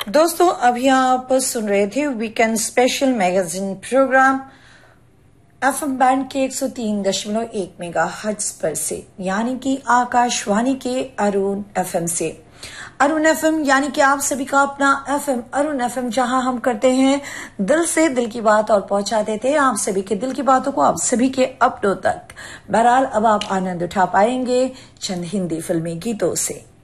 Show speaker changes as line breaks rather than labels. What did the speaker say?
दोस्तों अभी आप सुन रहे थे weekend special magazine programme FM band के 103.1 मेगाहर्ट्ज पर से, यानी कि आकाशवाणी के अरुण एफएम से। अरुण एफएम यानी कि आप सभी का अपना एफएम अरुण एफएम, जहां हम करते हैं दिल से दिल की बात और पहुंचा देते हैं आप सभी के दिल की बातों को आप सभी के अपनों तक। बहरहाल अब आप आनंद उठा पाएंगे चंद हिंदी फिल्मी गीतों से।